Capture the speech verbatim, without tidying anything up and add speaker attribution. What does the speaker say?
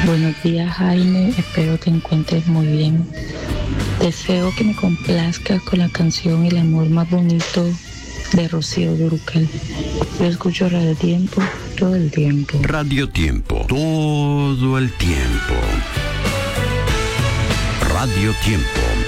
Speaker 1: Buenos días, Jaime. Espero te encuentres muy bien. Deseo que me complazcas con la canción El amor más bonito de Rocío Dúrcal. Yo escucho Radio Tiempo todo el tiempo.
Speaker 2: Radio Tiempo, todo el tiempo. Radio Tiempo.